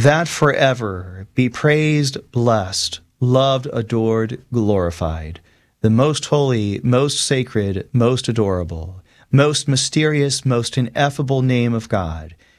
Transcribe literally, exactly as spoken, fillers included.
that forever be praised, blessed, loved, adored, glorified, the most holy, most sacred, most adorable, most mysterious, most ineffable name of God,